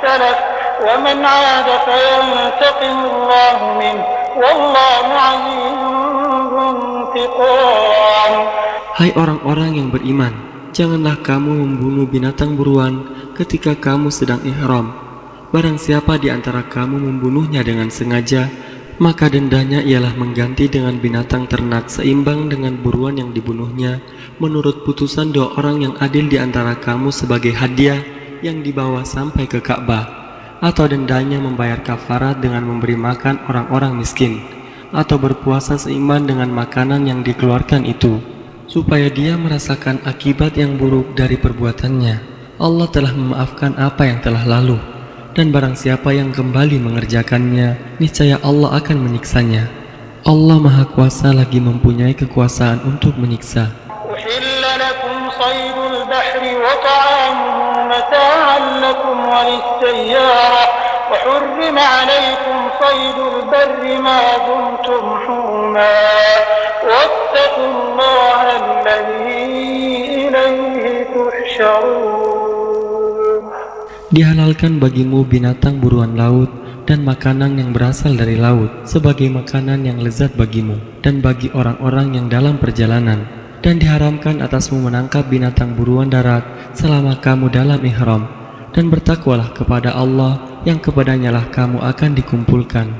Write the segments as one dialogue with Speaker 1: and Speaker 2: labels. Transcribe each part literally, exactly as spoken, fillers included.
Speaker 1: سلف ومن عاد فينتقم الله منه والله عزيز انتقام.
Speaker 2: Hai orang-orang yang beriman, janganlah kamu membunuh binatang buruan ketika kamu sedang ihram. Barang siapa di antara kamu membunuhnya dengan sengaja, maka dendanya ialah mengganti dengan binatang ternak seimbang dengan buruan yang dibunuhnya, menurut putusan dua orang yang adil di antara kamu sebagai hadiah yang dibawa sampai ke Ka'bah, atau dendanya membayar kafarat dengan memberi makan orang-orang miskin, atau berpuasa seiman dengan makanan yang dikeluarkan itu, supaya dia merasakan akibat yang buruk dari perbuatannya. Allah telah memaafkan apa yang telah lalu, dan barang siapa yang kembali mengerjakannya, niscaya Allah akan menyiksanya. Allah Maha Kuasa lagi mempunyai kekuasaan untuk menyiksa.
Speaker 1: Uhilla lakum saydul bahri wa ta'amuhu mata'an lakum wa lis-sayyarah wa hurrima 'alaykum saydul barri ma dumtum hurma wattaqullaha alladhi ilayhi tuhsyarun.
Speaker 2: Dihalalkan bagimu binatang buruan laut dan makanan yang berasal dari laut sebagai makanan yang lezat bagimu dan bagi orang-orang yang dalam perjalanan, dan diharamkan atasmu menangkap binatang buruan darat selama kamu dalam ihram, dan bertakwalah kepada Allah yang kepadanyalah kamu akan dikumpulkan.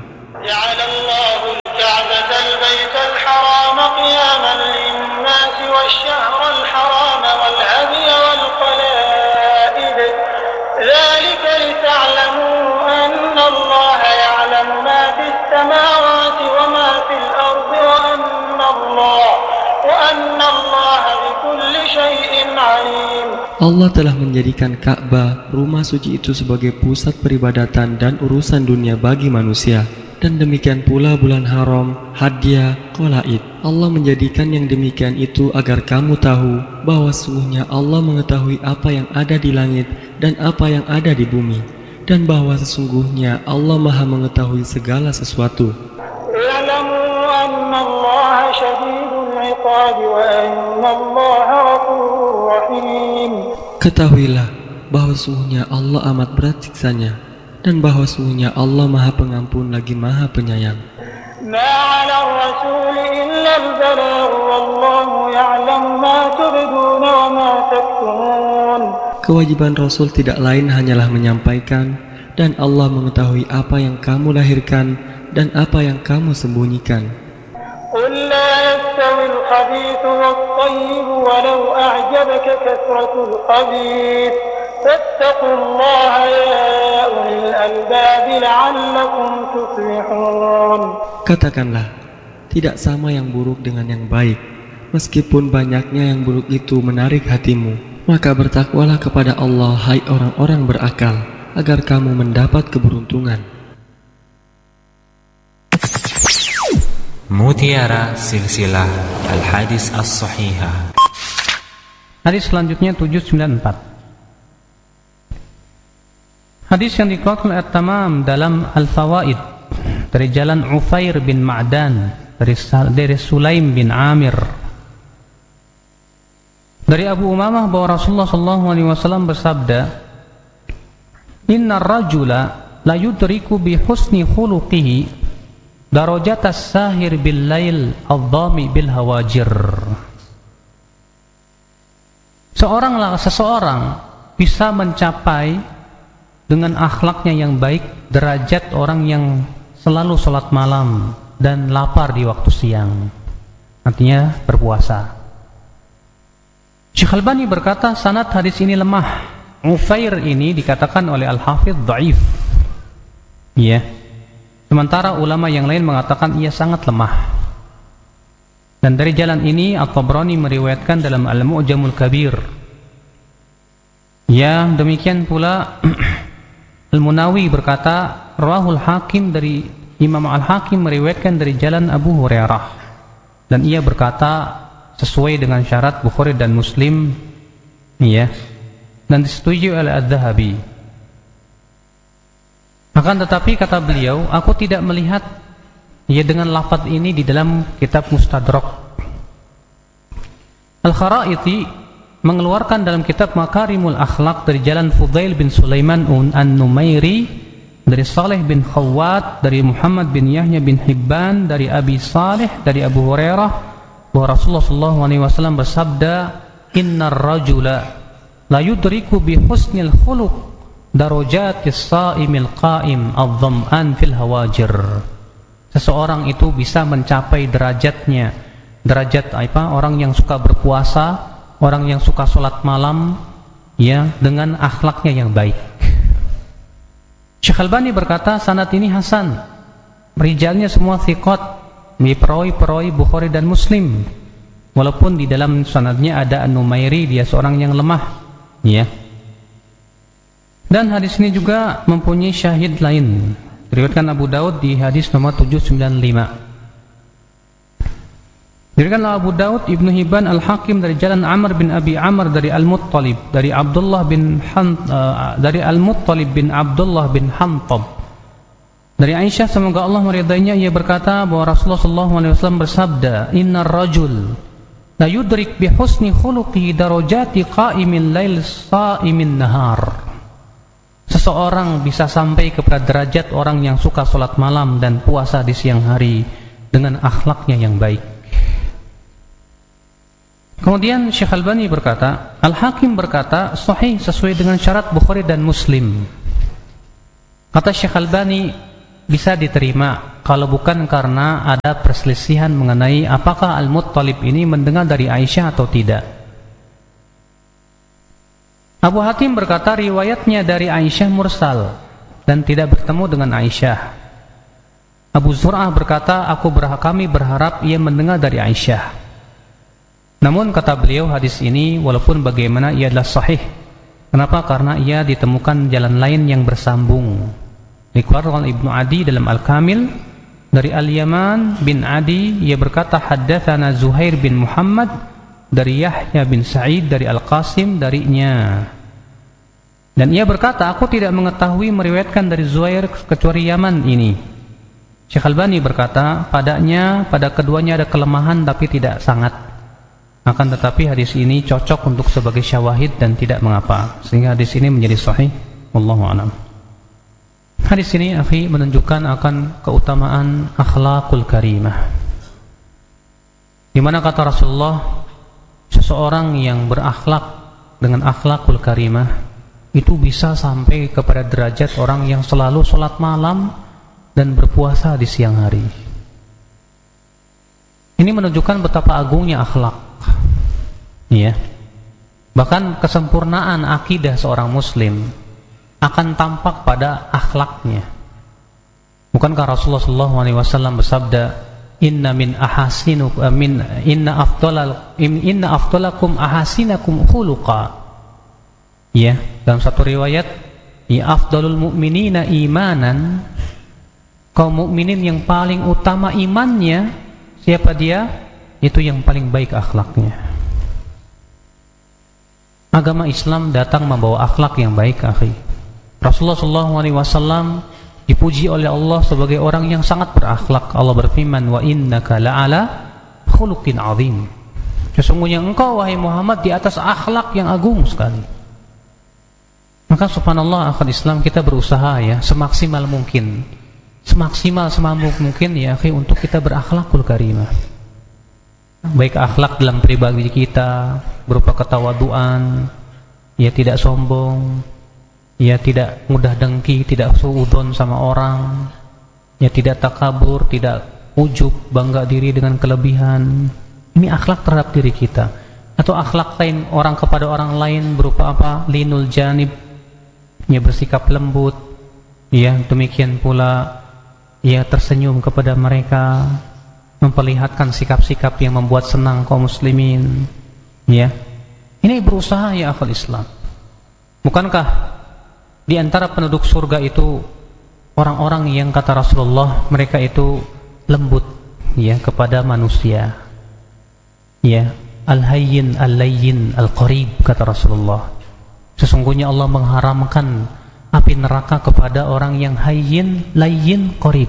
Speaker 2: Allah telah menjadikan Ka'bah, rumah suci itu sebagai pusat peribadatan dan urusan dunia bagi manusia, dan demikian pula bulan haram, hadiah, qalaid. Allah menjadikan yang demikian itu agar kamu tahu bahwa sesungguhnya Allah mengetahui apa yang ada di langit dan apa yang ada di bumi, dan bahwa sesungguhnya Allah Maha mengetahui segala sesuatu. Ketahuilah bahwa sesungguhnya Allah amat berat siksanya, dan bahwa sesungguhnya Allah Maha Pengampun lagi Maha Penyayang. Kewajiban Rasul tidak lain hanyalah menyampaikan, dan Allah mengetahui apa yang kamu lahirkan dan apa yang kamu sembunyikan. الخبيث والطيب ولو أعجبك كثرة الخبيث فاتقوا الله يا أولي الألباب لعلكم تفلحون. Katakanlah, tidak sama yang buruk dengan yang baik, meskipun banyaknya yang buruk itu menarik hatimu. Maka bertakwalah kepada Allah, hai orang-orang berakal, agar kamu mendapat keberuntungan.
Speaker 3: Mutiara Silsilah Al-Hadis As-Sahihah.
Speaker 4: Hadis selanjutnya tujuh sembilan empat. Hadis yang dikeluarkan oleh At-Tamam dalam Al-Fawaid dari jalan Ufair bin Ma'dan dari, dari Sulaim bin Amir dari Abu Umamah bahwa Rasulullah sallallahu alaihi wasallam bersabda, "Innar rajula la yudriku bi husni khuluqihi darajatas sahir bil lail adh-dhami bil hawajir." Seorang seseorang bisa mencapai dengan akhlaknya yang baik derajat orang yang selalu sholat malam dan lapar di waktu siang, artinya berpuasa. Syekh Albani berkata sanad hadis ini lemah. Ufair ini dikatakan oleh Al-Hafidh dhaif. Iya. Yeah. Sementara ulama yang lain mengatakan ia sangat lemah. Dan dari jalan ini At-Tabrani meriwayatkan dalam Al-Mu'jamul Kabir. Ya, demikian pula Al-Munawi berkata, Rawahul Hakim dari Imam Al-Hakim meriwayatkan dari jalan Abu Hurairah. Dan ia berkata sesuai dengan syarat Bukhari dan Muslim, ya. Dan disetujui oleh Adz-Dzahabi. Akan tetapi kata beliau, aku tidak melihat ya dengan lafaz ini di dalam kitab Mustadrak. Al-Kharaiti mengeluarkan dalam kitab Makarimul Akhlaq dari jalan Fudail bin Sulaiman An-Numairi, dari Saleh bin Khawwat, dari Muhammad bin Yahya bin Hibban, dari Abi Saleh, dari Abu Hurairah, bahwa Rasulullah sallallahu alaihi wasallam bersabda, innar rajula la yudriku bi husnil khuluq darajatis saimil qaim adh-dham'an fil hawajir. Seseorang itu bisa mencapai derajatnya, derajat apa? Orang yang suka berpuasa, orang yang suka sholat malam, ya, dengan akhlaknya yang baik. Syekh Albani berkata, sanad ini hasan, rijalnya semua thiqat, perawi-perawi Bukhari dan Muslim. Walaupun di dalam sanadnya ada An-Numairi, dia seorang yang lemah, ya. Dan hadis ini juga mempunyai syahid lain, diriwayatkan Abu Daud di hadis nomor tujuh sembilan lima. Diriwayatkan Abu Daud, Ibnu Hibban, Al-Hakim dari jalan Amr bin Abi Amr dari Al-Muttalib, dari Abdullah bin Han, uh, dari Al-Muttalib bin Abdullah bin Hantab, dari Aisyah semoga Allah meridainya, ia berkata bahwa Rasulullah sallallahu alaihi wasallam bersabda, innar rajul la yudrik bi husni khuluqihi darajati qa'imin lail sha'imin nahar. Seseorang bisa sampai kepada derajat orang yang suka salat malam dan puasa di siang hari dengan akhlaknya yang baik. Kemudian Syekh Albani berkata, Al-Hakim berkata sahih sesuai dengan syarat Bukhari dan Muslim. Kata Syekh Albani, bisa diterima kalau bukan karena ada perselisihan mengenai apakah Al-Muttalib ini mendengar dari Aisyah atau tidak. Abu Hatim berkata riwayatnya dari Aisyah mursal dan tidak bertemu dengan Aisyah. Abu Zur'ah berkata, aku berhak kami berharap ia mendengar dari Aisyah. Namun kata beliau, hadis ini walaupun bagaimana ia adalah sahih. Kenapa? Karena ia ditemukan jalan lain yang bersambung. Dikeluarkan Ibnu Adi dalam Al-Kamil dari Al-Yaman bin Adi, ia berkata haddatsana Zuhair bin Muhammad dari Yahya bin Sa'id dari Al-Qasim darinya. Dan ia berkata, aku tidak mengetahui meriwayatkan dari Zuhair kecuali Yaman ini. Syekh Albani berkata, padanya pada keduanya ada kelemahan tapi tidak sangat. Akan tetapi hadis ini cocok untuk sebagai syawahid dan tidak mengapa, sehingga hadis ini menjadi sahih. Wallahu a'lam. Hadis ini akhi menunjukkan akan keutamaan akhlakul karimah, di mana kata Rasulullah, seseorang yang berakhlak dengan akhlakul karimah itu bisa sampai kepada derajat orang yang selalu sholat malam dan berpuasa di siang hari. Ini menunjukkan betapa agungnya akhlak, ya. Bahkan kesempurnaan akidah seorang muslim akan tampak pada akhlaknya. Bukankah Rasulullah sallallahu alaihi wasallam bersabda, inna min ahasinu min inna afdalal inna afdalakum ahasinakum khuluqa. Ya, dalam satu riwayat, ya afdalul mu'minina imanan, kaum mukminin yang paling utama imannya, siapa dia? Itu yang paling baik akhlaknya. Agama Islam datang membawa akhlak yang baik, akhi. Rasulullah sallallahu alaihi wasallam dipuji oleh Allah sebagai orang yang sangat berakhlak. Allah berfirman, wa innaka la'ala khuluqin azim. Sesungguhnya engkau wahai Muhammad di atas akhlak yang agung sekali. Maka subhanallah, akal Islam kita berusaha ya semaksimal mungkin, semaksimal semampu mungkin ya akhi, untuk kita berakhlakul karimah. Baik akhlak dalam pribadi kita berupa ketawaduan, ya tidak sombong, ya tidak mudah dengki, tidak suudzon sama orang, ya tidak takabur, tidak ujub, bangga diri dengan kelebihan. Ini akhlak terhadap diri kita. Atau akhlak lain orang kepada orang lain berupa apa? Linul janib, ya bersikap lembut, ya demikian pula ya tersenyum kepada mereka, memperlihatkan sikap-sikap yang membuat senang kaum muslimin, ya. Ini berusaha ya akal Islam. Bukankah di antara penduduk surga itu orang-orang yang kata Rasulullah mereka itu lembut ya kepada manusia, ya, al-hayyin al-layyin al-qarib, kata Rasulullah. Sesungguhnya Allah mengharamkan api neraka kepada orang yang hayyin, layyin, qarib.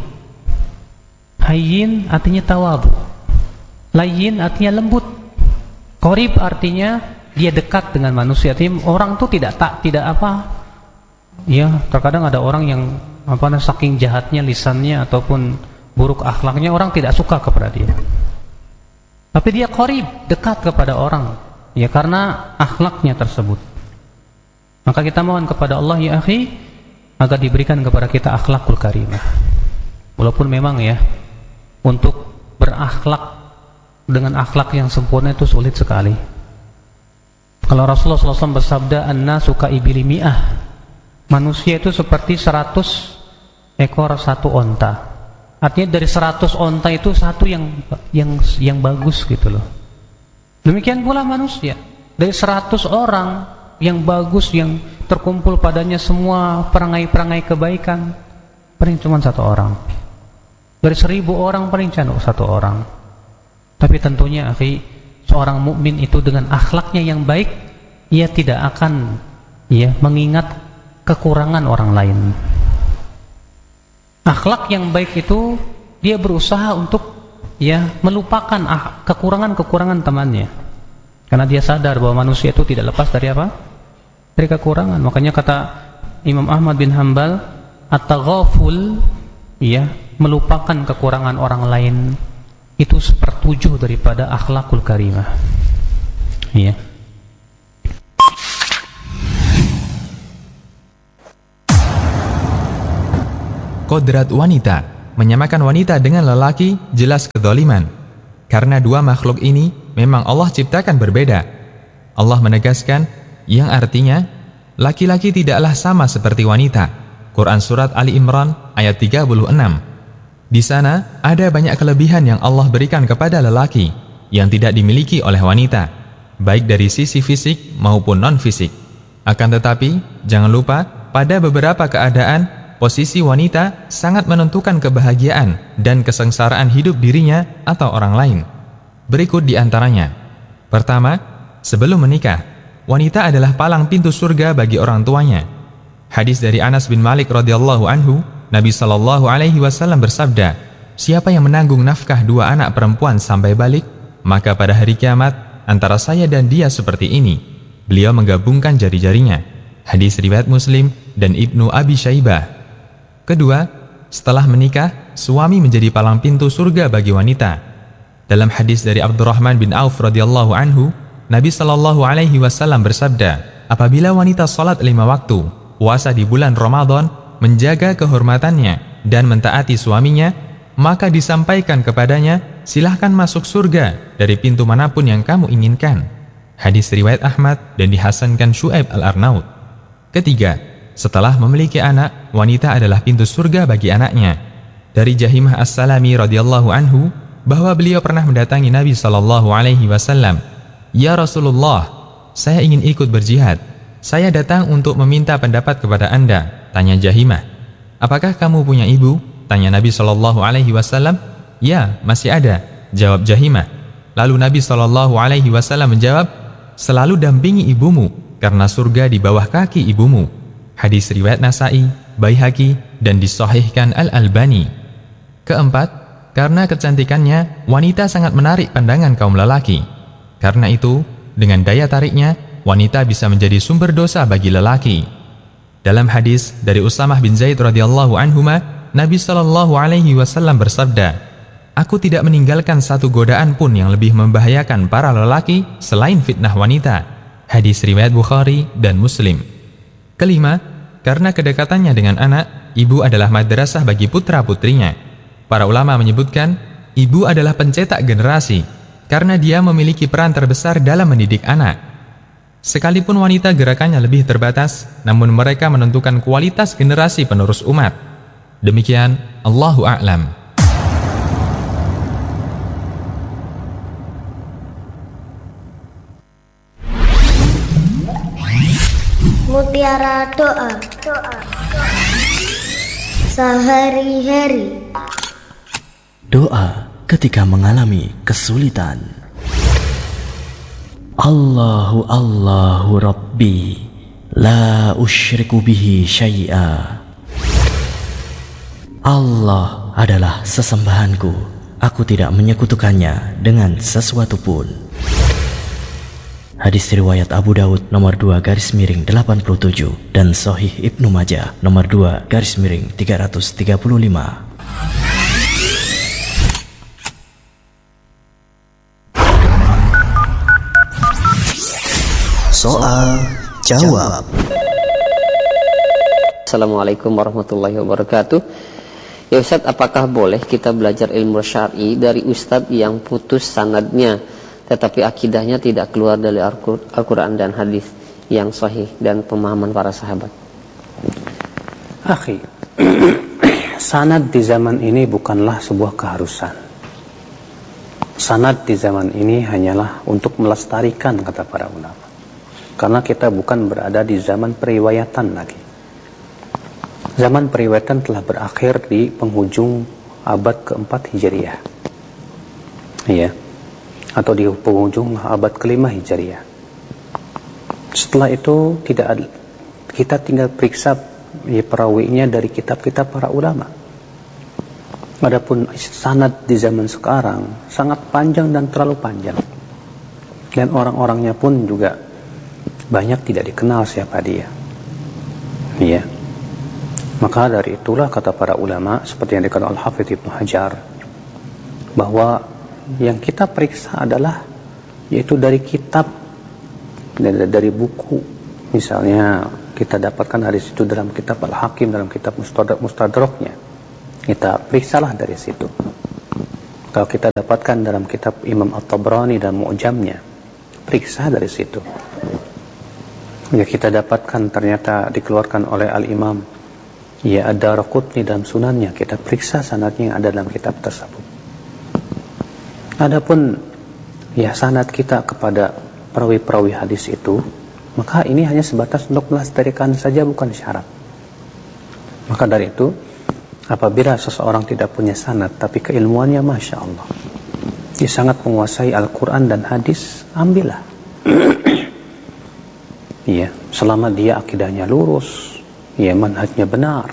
Speaker 4: Hayyin artinya tawadhu, layyin artinya lembut, qarib artinya dia dekat dengan manusia. Artinya orang tuh tidak tak tidak apa ya, terkadang ada orang yang apa saking jahatnya lisannya ataupun buruk akhlaknya, orang tidak suka kepada dia, tapi dia qarib, dekat kepada orang ya karena akhlaknya tersebut. Maka kita mohon kepada Allah ya akhi agar diberikan kepada kita akhlakul karimah. Walaupun memang ya untuk berakhlak dengan akhlak yang sempurna itu sulit sekali. Kalau Rasulullah shallallahu alaihi wasallam bersabda, an-nasu ka'ibili mi'ah, manusia itu seperti seratus ekor satu onta. Artinya dari seratus onta itu satu yang yang yang bagus gitu loh. Demikian pula manusia, dari seratus orang yang bagus, yang terkumpul padanya semua perangai-perangai kebaikan, paling cuma satu orang. Dari seribu orang paling cuma satu orang. Tapi tentunya akhi, seorang mukmin itu dengan akhlaknya yang baik, ia tidak akan ya mengingat kekurangan orang lain. Akhlak yang baik itu dia berusaha untuk ya melupakan ah, kekurangan-kekurangan temannya. Karena dia sadar bahwa manusia itu tidak lepas dari apa? Dari kekurangan. Makanya kata Imam Ahmad bin Hanbal, at-taghaful ya, melupakan kekurangan orang lain itu sepertujuh daripada akhlakul karimah. Ya.
Speaker 5: Kodrat wanita, menyamakan wanita dengan lelaki jelas kedzaliman. Karena dua makhluk ini memang Allah ciptakan berbeda. Allah menegaskan yang artinya laki-laki tidaklah sama seperti wanita. Quran Surat Ali Imran ayat tiga puluh enam. Di sana ada banyak kelebihan yang Allah berikan kepada lelaki yang tidak dimiliki oleh wanita, baik dari sisi fisik maupun non-fisik. Akan tetapi, jangan lupa pada beberapa keadaan posisi wanita sangat menentukan kebahagiaan dan kesengsaraan hidup dirinya atau orang lain. Berikut di antaranya. Pertama, sebelum menikah, wanita adalah palang pintu surga bagi orang tuanya. Hadis dari Anas bin Malik radhiyallahu anhu, Nabi Shallallahu Alaihi Wasallam bersabda, siapa yang menanggung nafkah dua anak perempuan sampai balik, maka pada hari kiamat antara saya dan dia seperti ini. Beliau menggabungkan jari-jarinya. Hadis riwayat Muslim dan Ibnu Abi Syaibah. Kedua, setelah menikah, suami menjadi palang pintu surga bagi wanita. Dalam hadis dari Abdurrahman bin Auf radhiyallahu anhu, Nabi Shallallahu Alaihi Wasallam bersabda, apabila wanita salat lima waktu, puasa di bulan Ramadan, menjaga kehormatannya dan mentaati suaminya, maka disampaikan kepadanya, silahkan masuk surga dari pintu manapun yang kamu inginkan. Hadis riwayat Ahmad dan dihasankan Syu'aib Al-Arnaud. Ketiga, setelah memiliki anak, wanita adalah pintu surga bagi anaknya. Dari Jahimah As-Salami radhiyallahu anhu, bahwa beliau pernah mendatangi Nabi Shallallahu Alaihi Wasallam. Ya Rasulullah, saya ingin ikut berjihad. Saya datang untuk meminta pendapat kepada Anda. Tanya Jahimah. Apakah kamu punya ibu? Tanya Nabi Shallallahu Alaihi Wasallam. Ya, masih ada, jawab Jahimah. Lalu Nabi Shallallahu Alaihi Wasallam menjawab, selalu dampingi ibumu, karena surga di bawah kaki ibumu. Hadis riwayat Nasai, Baihaqi, dan disahihkan Al-Albani. Keempat, karena kecantikannya, wanita sangat menarik pandangan kaum lelaki. Karena itu, dengan daya tariknya, wanita bisa menjadi sumber dosa bagi lelaki. Dalam hadis dari Usamah bin Zaid radhiyallahu anhuma, Nabi Shallallahu Alaihi Wasallam bersabda, aku tidak meninggalkan satu godaan pun yang lebih membahayakan para lelaki selain fitnah wanita. Hadis riwayat Bukhari dan Muslim. Kelima, karena kedekatannya dengan anak, ibu adalah madrasah bagi putra-putrinya. Para ulama menyebutkan, ibu adalah pencetak generasi, karena dia memiliki peran terbesar dalam mendidik anak. Sekalipun wanita gerakannya lebih terbatas, namun mereka menentukan kualitas generasi penerus umat. Demikian, Allahu a'lam.
Speaker 6: Mutiara doa. Doa. Sehari-hari.
Speaker 7: Doa ketika mengalami kesulitan. Allahu Allahu Rabbi, la usyriku bihi syai'a. Allah adalah sesembahanku, aku tidak menyekutukannya dengan sesuatu pun. Hadis riwayat Abu Daud nomor dua garis miring delapan puluh tujuh dan Sahih Ibnu Majah nomor dua garis miring tiga ratus tiga puluh lima.
Speaker 8: Soal jawab.
Speaker 9: Assalamualaikum warahmatullahi wabarakatuh. Ya Ustadz, apakah boleh kita belajar ilmu syar'i dari Ustadz yang putus sanadnya tetapi akidahnya tidak keluar dari Al-Quran dan hadis yang sahih dan pemahaman para sahabat?
Speaker 10: Akhi, sanad di zaman ini bukanlah sebuah keharusan. Sanad di zaman ini hanyalah untuk melestarikan, kata para ulama. Karena kita bukan berada di zaman periwayatan lagi. Zaman periwayatan telah berakhir di penghujung abad keempat Hijriah, ya, atau di penghujung abad kelima Hijriah. Setelah itu tidak ada, kita tinggal periksa ya, perawinya dari kitab-kitab para ulama. Adapun sanad di zaman sekarang sangat panjang dan terlalu panjang, dan orang-orangnya pun juga banyak tidak dikenal siapa dia, ya. Maka dari itulah kata para ulama seperti yang dikatakan Al-Hafidz Ibnu Hajar, bahwa yang kita periksa adalah yaitu dari kitab, dari, dari buku. Misalnya kita dapatkan hadis itu dalam kitab Al-Hakim, dalam kitab Mustadrak, Mustadraknya, kita periksalah dari situ. Kalau kita dapatkan dalam kitab Imam At-Tabrani dan Mu'jamnya, periksa dari situ. Ya, kita dapatkan ternyata dikeluarkan oleh Al-Imam ya Ad-Daraqutni dalam sunannya, kita periksa sanadnya yang ada dalam kitab tersebut. Adapun ya sanad kita kepada perawi-perawi hadis itu, maka ini hanya sebatas untuk melestarikan saja, bukan syarat. Maka dari itu, apabila seseorang tidak punya sanad tapi keilmuannya Masya Allah, dia sangat menguasai Al-Quran dan hadis, ambillah. Ya, selama dia akidahnya lurus, ya manhajnya benar.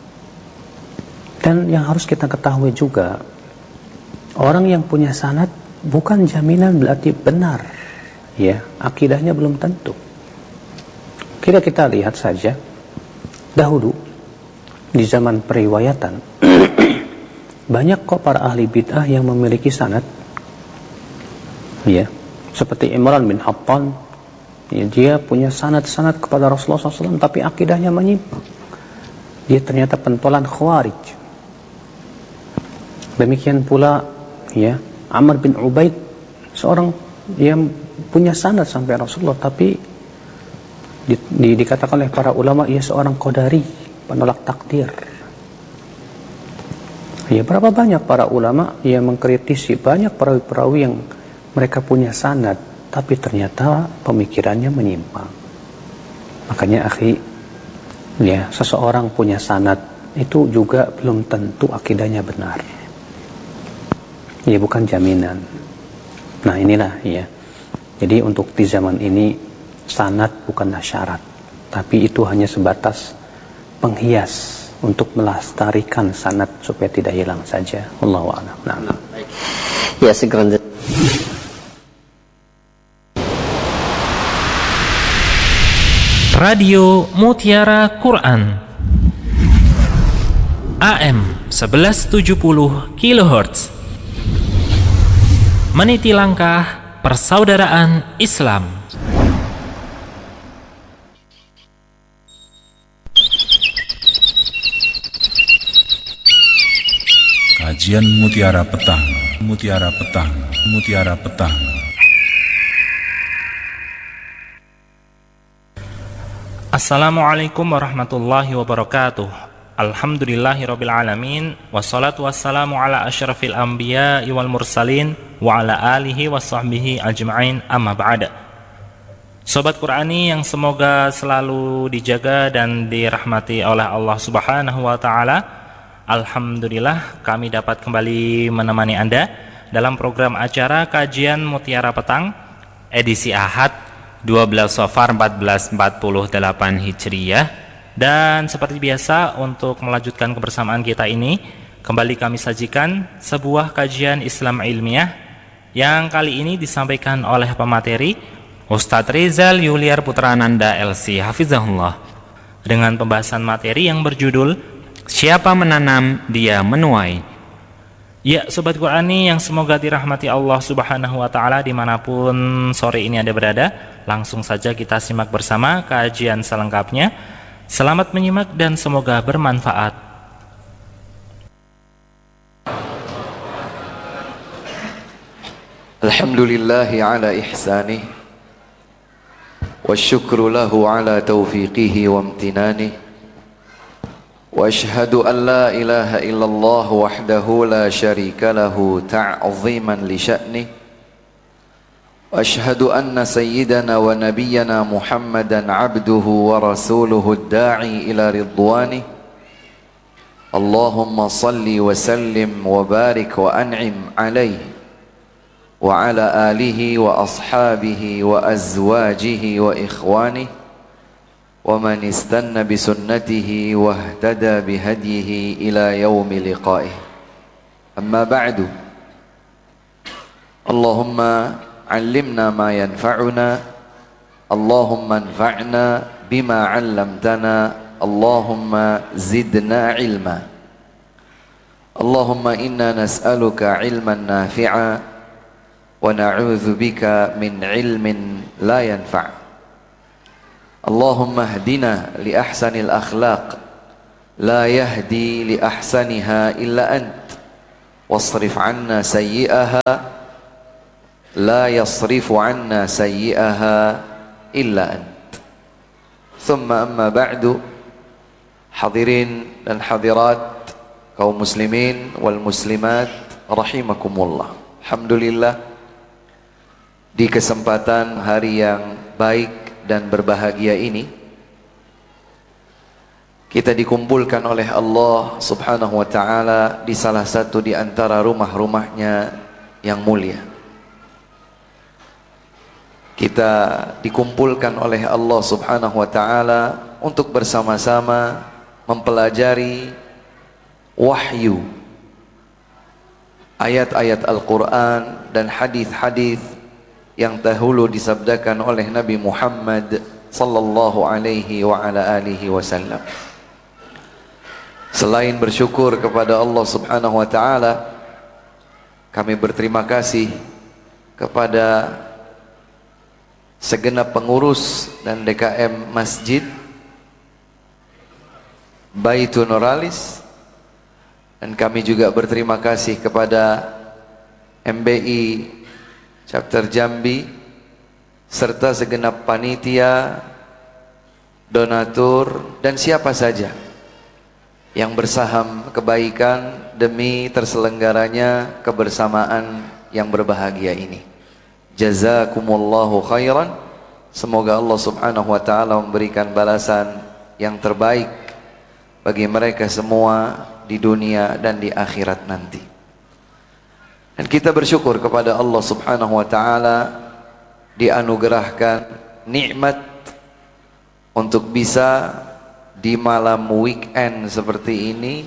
Speaker 10: Dan yang harus kita ketahui juga, orang yang punya sanad bukan jaminan berarti benar, ya, akidahnya belum tentu. Kita kita lihat saja dahulu di zaman periwayatan banyak kok para ahli bid'ah yang memiliki sanad, ya, seperti Imran bin Hattan, ya, dia punya sanad-sanad kepada Rasulullah shallallahu alaihi wasallam tapi akidahnya menyimpang. Dia ternyata pentolan Khawarij. Demikian pula ya Amr bin Ubaid, seorang yang punya sanad sampai Rasulullah tapi di, di, dikatakan oleh para ulama ia seorang Qadari, penolak takdir. Ya, berapa banyak para ulama yang mengkritisi banyak perawi-perawi yang mereka punya sanad tapi ternyata pemikirannya menyimpang. Makanya akhi, ya, seseorang punya sanad itu juga belum tentu akidahnya benar. Ya, bukan jaminan. Nah, inilah ya. Jadi untuk di zaman ini sanad bukanlah syarat, tapi itu hanya sebatas penghias untuk melestarikan sanad supaya tidak hilang saja. Wallahu a'lam. Nah,
Speaker 9: ya segera.
Speaker 3: Radio Mutiara Quran A M sebelas tujuh puluh kilohertz, meniti langkah persaudaraan Islam.
Speaker 11: Kajian Mutiara Petang, Mutiara Petang, Mutiara Petang.
Speaker 3: Assalamualaikum warahmatullahi wabarakatuh. Alhamdulillahirabbil alamin, wassalatu wassalamu ala asyrafil anbiya wal mursalin wa ala alihi washabbihi ajma'in, amma ba'da. Sobat Qurani yang semoga selalu dijaga dan dirahmati oleh Allah Subhanahu wa taala. Alhamdulillah kami dapat kembali menemani Anda dalam program acara Kajian Mutiara Petang edisi Ahad dua belas Safar seribu empat ratus empat puluh delapan Hijriah. Dan seperti biasa, untuk melanjutkan kebersamaan kita ini, kembali kami sajikan sebuah kajian Islam ilmiah yang kali ini disampaikan oleh pemateri Ustadz Rizal Yuliar Putrananda L C Hafizahullah dengan pembahasan materi yang berjudul Siapa menanam dia menuai. Ya Sobat Qurani yang semoga dirahmati Allah Subhanahu wa ta'ala dimanapun sore ini Anda berada, langsung saja kita simak bersama kajian selengkapnya. Selamat menyimak dan semoga bermanfaat.
Speaker 12: Alhamdulillahi ala ihsanih wa syukru lahu ala taufiqihi wa amtinanih wa ashhadu an la ilaha illallah wahdahu la syarika lahu ta'ziman li sya'nih wa ashhadu anna sayyidana wa nabiyyana Muhammadan abduhu wa rasuluhu ad-da'i ila ridwanih. Allahumma salli wa sallim wa barik wa an'im alaihi wa ala alihi wa ashabihi wa azwajihi wa ikhwanihi wa man istanna bi sunnatihi wa ihtada bi hadyihi ila yaumi liqa'ih. Amma ba'du. Allahumma 'allimna ma yanfa'una, Allahumma anfa'na bima 'allamtana, Allahumma zidna 'ilma. Allahumma inna nas'aluka 'ilman nafi'a wa na'udzu bika min 'ilmin la yanfa'. Allahumma hdina li ahsanil akhlaq la yahdi li ahsaniha illa ant wasrif 'anna sayyi'aha la yasrifu 'anna sayyi'aha illa ant. Thumma amma ba'du. Hadirin dan hadirat kaum muslimin wal muslimat rahimakumullah. Alhamdulillah, di kesempatan hari yang baik dan berbahagia ini kita dikumpulkan oleh Allah Subhanahu wa ta'ala di salah satu di antara rumah-rumahnya yang mulia. Kita dikumpulkan oleh Allah Subhanahu wa ta'ala untuk bersama-sama mempelajari wahyu, ayat-ayat Al-Quran dan hadis-hadis yang dahulu disabdakan oleh Nabi Muhammad sallallahu alaihi wa ala alihi wasallam. Selain bersyukur kepada Allah Subhanahu wa taala, kami berterima kasih kepada segenap pengurus dan D K M Masjid Baitul Nuralis, dan kami juga berterima kasih kepada M B I Chapter Jambi serta segenap panitia, donatur dan siapa saja yang bersaham kebaikan demi terselenggaranya kebersamaan yang berbahagia ini. Jazakumullahu khairan. Semoga Allah Subhanahu wa ta'ala memberikan balasan yang terbaik bagi mereka semua di dunia dan di akhirat nanti. Dan kita bersyukur kepada Allah Subhanahu wa ta'ala dianugerahkan nikmat untuk bisa di malam weekend seperti ini,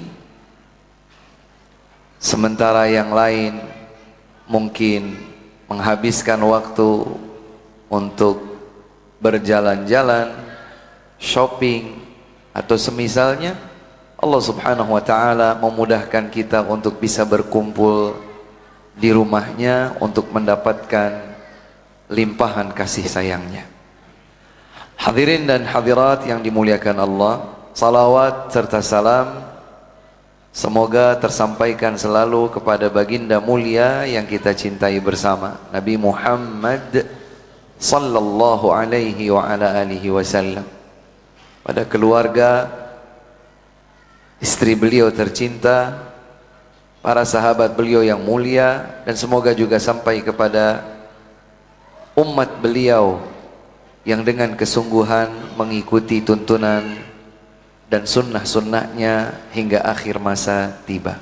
Speaker 12: sementara yang lain mungkin menghabiskan waktu untuk berjalan-jalan, shopping atau semisalnya. Allah Subhanahu wa ta'ala memudahkan kita untuk bisa berkumpul di rumahnya untuk mendapatkan limpahan kasih sayangnya. Hadirin dan hadirat yang dimuliakan Allah, salawat serta salam semoga tersampaikan selalu kepada baginda mulia yang kita cintai bersama, Nabi Muhammad sallallahu alaihi wa ala alihi wasallam, pada keluarga, istri beliau tercinta, para sahabat beliau yang mulia, dan semoga juga sampai kepada umat beliau yang dengan kesungguhan mengikuti tuntunan dan sunnah-sunnahnya hingga akhir masa tiba.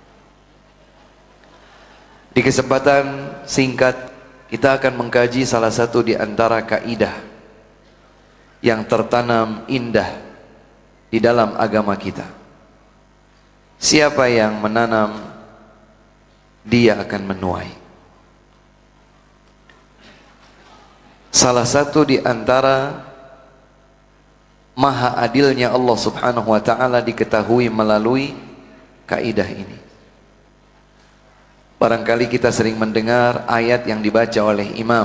Speaker 12: Di kesempatan singkat kita akan mengkaji salah satu di antara kaidah yang tertanam indah di dalam agama kita. Siapa yang menanam, dia akan menuai. Salah satu di antara maha adilnya Allah Subhanahu wa taala diketahui melalui kaidah ini. Barangkali kita sering mendengar ayat yang dibaca oleh imam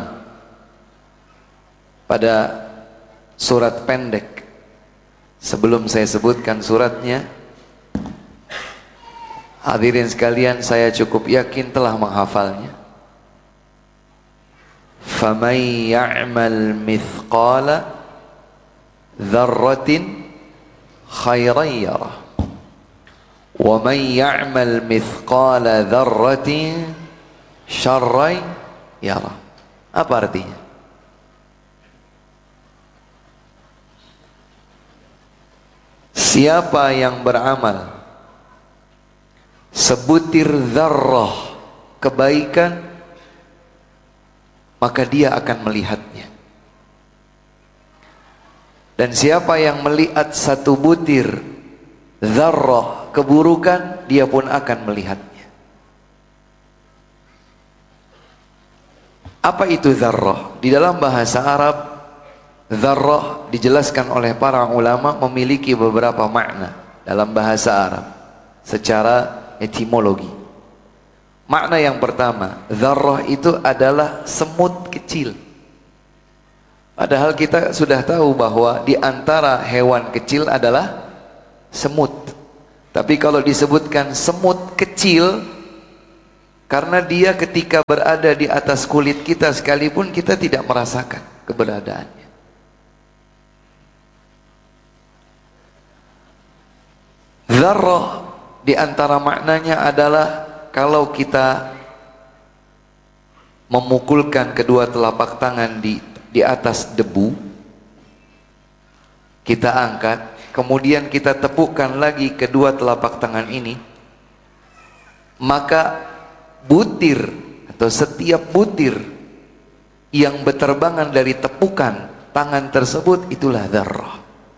Speaker 12: pada surat pendek. Sebelum saya sebutkan suratnya, hadirin sekalian, saya cukup yakin telah menghafalnya. فَمَنْ يَعْمَلْ مِثْقَالَ ذَرَّةٍ خَيْرًا يَرَهُ وَمَنْ يَعْمَلْ مِثْقَالَ ذَرَّةٍ شَرًّا يَرَهُ. Apa artinya? Siapa yang beramal sebutir dzarrah kebaikan, maka dia akan melihatnya. Dan siapa yang melihat satu butir dzarrah keburukan, dia pun akan melihatnya. Apa itu dzarrah? Di dalam bahasa Arab, dzarrah dijelaskan oleh para ulama memiliki beberapa makna dalam bahasa Arab secara etimologi. Makna yang pertama, dzarrah itu adalah semut kecil. Padahal kita sudah tahu bahwa di antara hewan kecil adalah semut. Tapi kalau disebutkan semut kecil, karena dia ketika berada di atas kulit kita sekalipun kita tidak merasakan keberadaannya. Dzarrah di antara maknanya adalah kalau kita memukulkan kedua telapak tangan di di atas debu, kita angkat, kemudian kita tepukkan lagi kedua telapak tangan ini, maka butir atau setiap butir yang berterbangan dari tepukan tangan tersebut itulah dzarrah.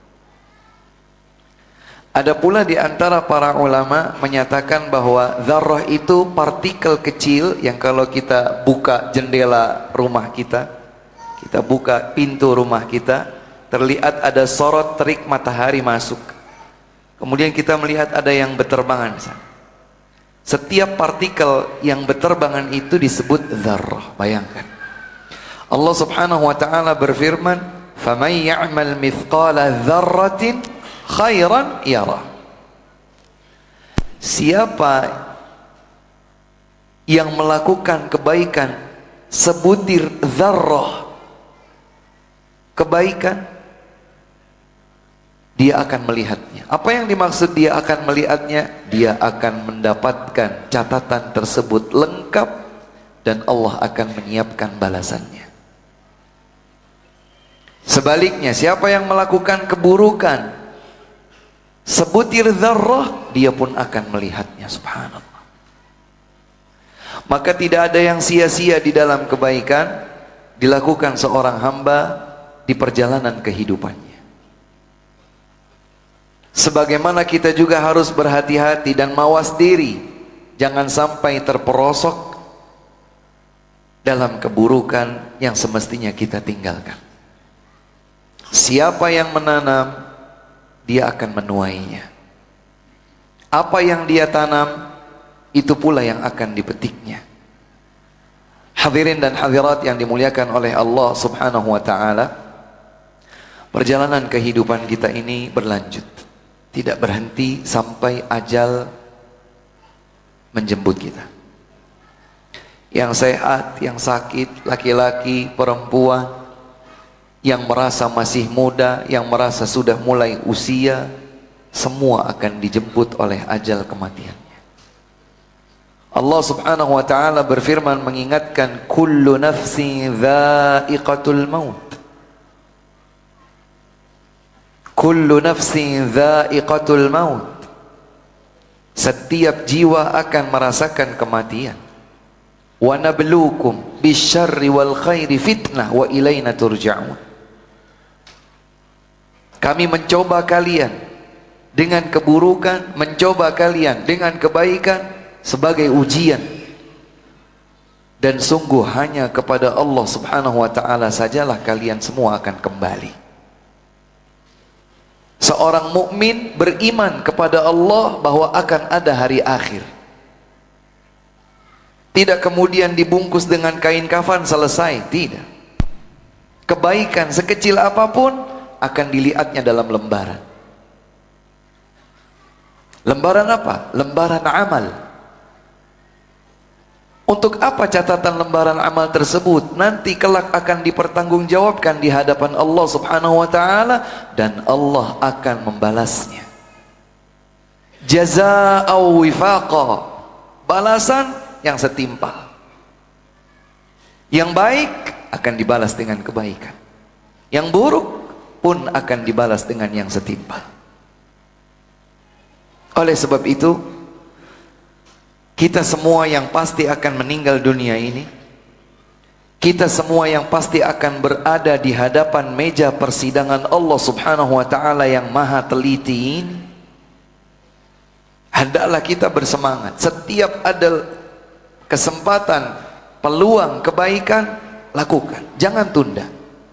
Speaker 12: Ada pula di antara para ulama menyatakan bahwa dzarrah itu partikel kecil yang kalau kita buka jendela rumah kita, kita buka pintu rumah kita, terlihat ada sorot terik matahari masuk. Kemudian kita melihat ada yang berterbangan. Setiap partikel yang berterbangan itu disebut dzarrah. Bayangkan. Allah Subhanahu wa taala berfirman, "Faman ya'mal mithqala dzarratin khairan yarah." Siapa yang melakukan kebaikan sebutir dzarrah kebaikan, dia akan melihatnya. Apa yang dimaksud dia akan melihatnya? Dia akan mendapatkan catatan tersebut lengkap dan Allah akan menyiapkan balasannya. Sebaliknya, siapa yang melakukan keburukan sebutir dzarrah, dia pun akan melihatnya. Subhanallah. Maka tidak ada yang sia-sia di dalam kebaikan dilakukan seorang hamba di perjalanan kehidupannya. Sebagaimana kita juga harus berhati-hati dan mawas diri, jangan sampai terperosok dalam keburukan yang semestinya kita tinggalkan. Siapa yang menanam, dia akan menuainya. Apa yang dia tanam, itu pula yang akan dipetiknya. Hadirin dan hadirat yang dimuliakan oleh Allah Subhanahu wa taala, perjalanan kehidupan kita ini berlanjut, tidak berhenti sampai ajal menjemput kita. Yang sehat, yang sakit, laki-laki, perempuan, yang merasa masih muda, yang merasa sudah mulai usia, semua akan dijemput oleh ajal kematiannya. Allah Subhanahu wa taala berfirman mengingatkan, kullu nafsin dha'iqatul maut. Kullu nafsin dha'iqatul maut. Setiap jiwa akan merasakan kematian. Wa nabluukum bisyarri wal khairi fitnah wa ilaina turja'un. Kami mencoba kalian dengan keburukan, mencoba kalian dengan kebaikan sebagai ujian. Dan sungguh hanya kepada Allah subhanahu wa ta'ala sajalah kalian semua akan kembali. Seorang mukmin beriman kepada Allah bahwa akan ada hari akhir. Tidak kemudian dibungkus dengan kain kafan selesai, tidak. Kebaikan sekecil apapun akan dilihatnya dalam lembaran. Lembaran apa? Lembaran amal. Untuk apa catatan lembaran amal tersebut? Nanti kelak akan dipertanggungjawabkan di hadapan Allah subhanahu wa ta'ala, dan Allah akan membalasnya. Jazaa'u wifaqa, balasan yang setimpal. Yang baik akan dibalas dengan kebaikan, yang buruk pun akan dibalas dengan yang setimpal. Oleh sebab itu, kita semua yang pasti akan meninggal dunia ini, kita semua yang pasti akan berada di hadapan meja persidangan Allah subhanahu wa ta'ala yang maha teliti ini, hendaklah kita bersemangat. Setiap ada kesempatan, peluang kebaikan, lakukan, jangan tunda.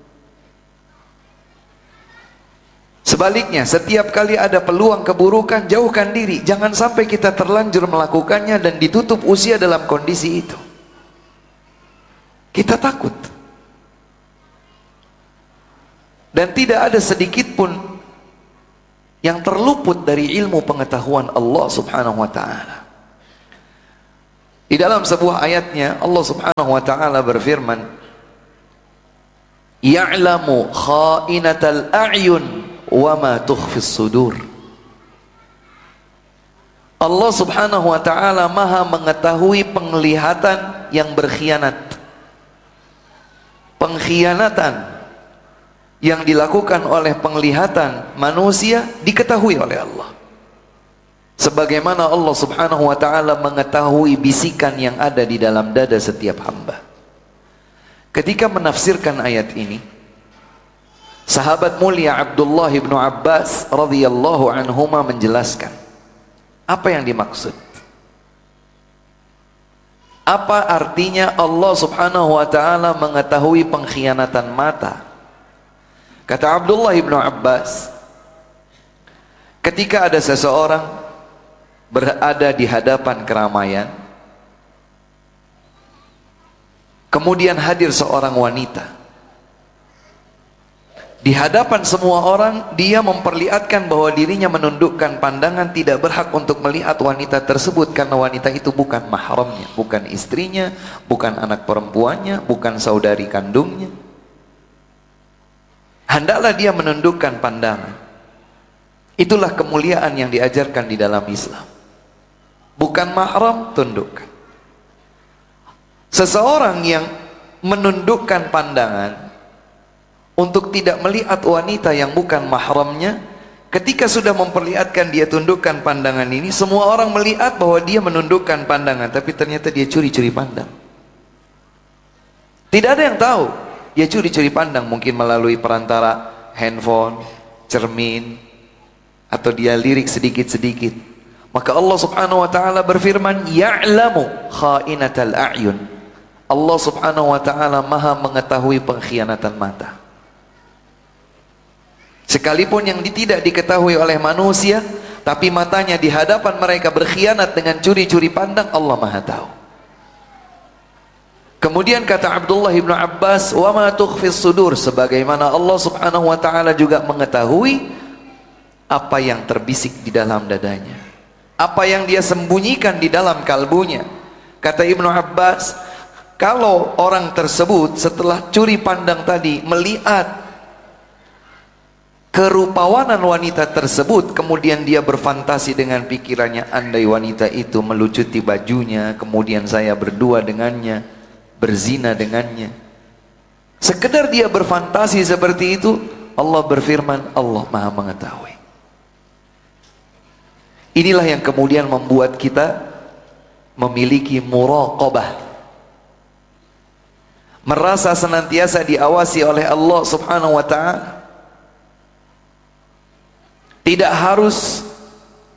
Speaker 12: Sebaliknya, setiap kali ada peluang keburukan, jauhkan diri. Jangan sampai kita terlanjur melakukannya dan ditutup usia dalam kondisi itu. Kita takut. Dan tidak ada sedikit pun yang terluput dari ilmu pengetahuan Allah subhanahu wa ta'ala. Di dalam sebuah ayatnya, Allah subhanahu wa ta'ala berfirman, Ya'lamu kha'inatal a'yun wa ma tukhfis sudur. Allah subhanahu wa ta'ala maha mengetahui penglihatan yang berkhianat. Pengkhianatan yang dilakukan oleh penglihatan manusia diketahui oleh Allah, sebagaimana Allah subhanahu wa ta'ala mengetahui bisikan yang ada di dalam dada setiap hamba. Ketika menafsirkan ayat ini, sahabat mulia Abdullah bin Abbas radhiyallahu anhuma menjelaskan apa yang dimaksud. Apa artinya Allah subhanahu wa ta'ala mengetahui pengkhianatan mata? Kata Abdullah bin Abbas, ketika ada seseorang berada di hadapan keramaian, kemudian hadir seorang wanita. Di hadapan semua orang, dia memperlihatkan bahwa dirinya menundukkan pandangan, tidak berhak untuk melihat wanita tersebut karena wanita itu bukan mahramnya, bukan istrinya, bukan anak perempuannya, bukan saudari kandungnya. Hendaklah dia menundukkan pandangan. Itulah kemuliaan yang diajarkan di dalam Islam. Bukan mahram, tundukkan. Seseorang yang menundukkan pandangan untuk tidak melihat wanita yang bukan mahramnya, ketika sudah memperlihatkan dia tundukkan pandangan ini, semua orang melihat bahwa dia menundukkan pandangan, tapi ternyata dia curi-curi pandang. Tidak ada yang tahu dia curi-curi pandang, mungkin melalui perantara handphone, cermin, atau dia lirik sedikit-sedikit. Maka Allah subhanahu wa ta'ala berfirman, Ya'lamu kha'inatal a'yun. Allah subhanahu wa ta'ala maha mengetahui pengkhianatan mata. Sekalipun yang tidak diketahui oleh manusia, tapi matanya di hadapan mereka berkhianat dengan curi-curi pandang, Allah maha tahu. Kemudian kata Abdullah bin Abbas, wa ma tukhfis sudur, sebagaimana Allah subhanahu wa ta'ala juga mengetahui apa yang terbisik di dalam dadanya, apa yang dia sembunyikan di dalam kalbunya. Kata Ibnu Abbas, kalau orang tersebut setelah curi pandang tadi melihat kerupawanan wanita tersebut, kemudian dia berfantasi dengan pikirannya, andai wanita itu melucuti bajunya, kemudian saya berdua dengannya, berzina dengannya. Sekedar dia berfantasi seperti itu, Allah berfirman, Allah maha mengetahui. Inilah yang kemudian membuat kita memiliki muraqabah, merasa senantiasa diawasi oleh Allah subhanahu wa ta'ala. Tidak harus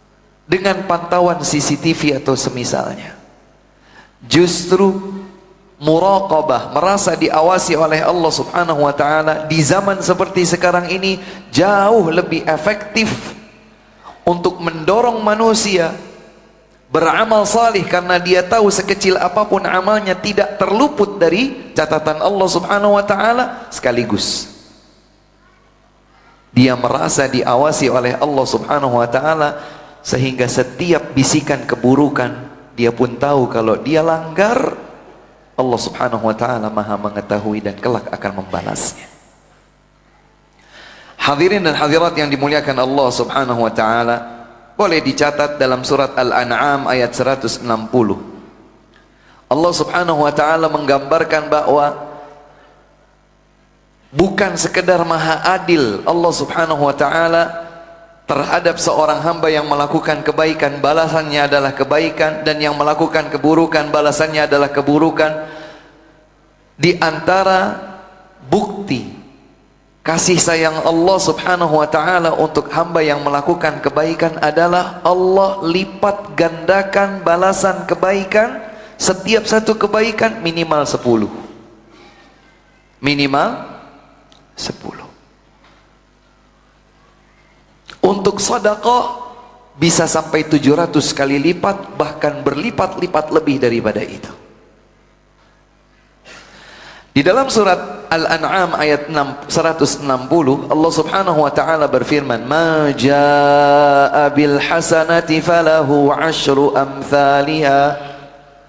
Speaker 12: dengan pantauan C C T V atau semisalnya. Justru muraqabah, merasa diawasi oleh Allah Subhanahu wa taala di zaman seperti sekarang ini jauh lebih efektif untuk mendorong manusia beramal salih, karena dia tahu sekecil apapun amalnya tidak terluput dari catatan Allah Subhanahu wa taala. Sekaligus dia merasa diawasi oleh Allah Subhanahu wa taala, sehingga setiap bisikan keburukan dia pun tahu kalau dia langgar, Allah Subhanahu wa taala Maha mengetahui dan kelak akan membalasnya. Hadirin dan hadirat yang dimuliakan Allah Subhanahu wa taala, boleh dicatat dalam surat Al-An'am ayat seratus enam puluh. Allah Subhanahu wa taala menggambarkan bahwa bukan sekedar Maha Adil Allah Subhanahu wa taala terhadap seorang hamba yang melakukan kebaikan, balasannya adalah kebaikan, dan yang melakukan keburukan, balasannya adalah keburukan. Di antara bukti kasih sayang Allah Subhanahu wa taala untuk hamba yang melakukan kebaikan adalah Allah lipat gandakan balasan kebaikan. Setiap satu kebaikan minimal sepuluh. Minimal sepuluh. Untuk sedekah bisa sampai tujuh ratus kali lipat, bahkan berlipat-lipat lebih daripada itu. Di dalam surat Al-An'am ayat seratus enam puluh, Allah Subhanahu wa taala berfirman, "Ma jaa'a bil hasanati falahu asyru amthaliha."